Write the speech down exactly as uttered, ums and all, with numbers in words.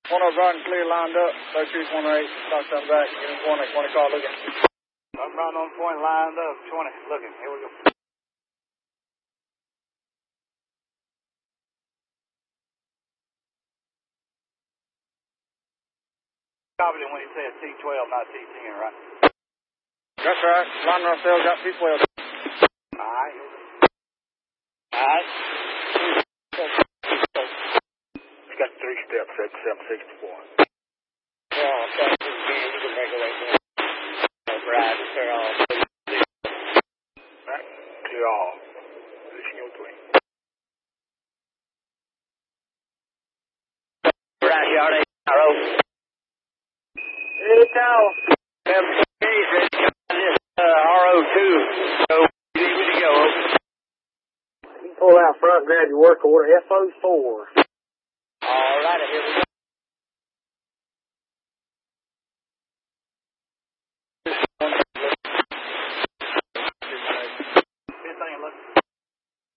One up riding clear lined up. thirty three one eight. Stop something back. Give him one eight. one car looking. I'm riding on point lined up. twenty looking. Here we go. Copied it when he said T twelve, not T ten, right? That's right. Line Russell got T twelve. Alright. Alright. It's got three steps at seven sixty-four. Oh, okay. You can make away from it. Right, clear off. Right, clear off. Position your three. Right, yard eight, arrow. Hey, Cal. Uh, R O two. So, you need me to go. You can pull out front, grab your work order, F O four.